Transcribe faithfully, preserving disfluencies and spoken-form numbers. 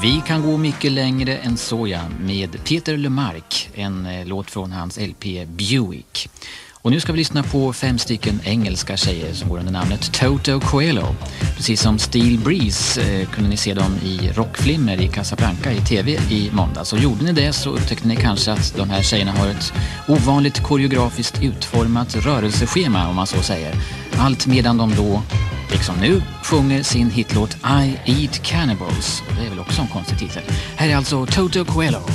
Vi kan gå mycket längre än så, ja, med Peter LeMarc, en eh, låt från hans L P Buick. Och nu ska vi lyssna på fem stycken engelska tjejer som går under namnet Toto Coelho. Precis som Steel Breeze eh, kunde ni se dem i rockflimmer i Casablanca i tv i måndag. Så gjorde ni det så upptäckte ni kanske att de här tjejerna har ett ovanligt koreografiskt utformat rörelseschema, om man så säger. Allt medan de då, liksom nu, sjunger sin hitlåt I Eat Cannibals. Och det är väl också en konstig titel. Här är alltså Toto Coelho.